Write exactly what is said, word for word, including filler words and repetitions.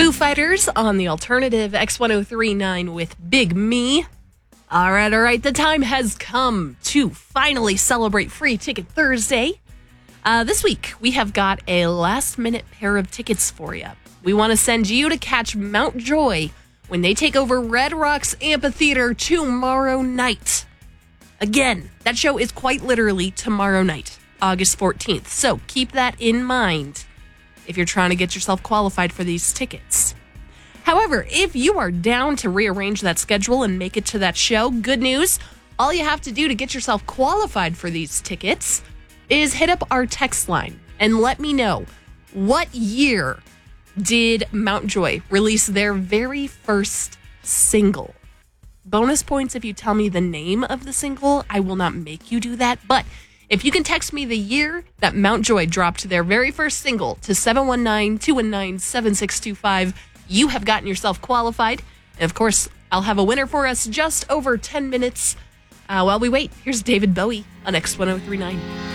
Foo Fighters on the alternative X ten thirty-nine with Big Me. All right, all right. The time has come to finally celebrate Free Ticket Thursday. Uh, this week, we have got a last-minute pair of tickets for you. We want to send you to catch Mountjoy when they take over Red Rocks Amphitheater tomorrow night. Again, that show is quite literally tomorrow night, August fourteenth. So keep that in mind if you're trying to get yourself qualified for these tickets. However, if you are down to rearrange that schedule and make it to that show, good news. All you have to do to get yourself qualified for these tickets is hit up our text line and let me know, what year did Mountjoy release their very first single? Bonus points if you tell me the name of the single. I will not make you do that, but if you can text me the year that Mountjoy dropped their very first single to seven one nine, two one nine, seven six two five, you have gotten yourself qualified. And of course, I'll have a winner for us just over ten minutes. Uh, while we wait, here's David Bowie on X ten thirty-nine.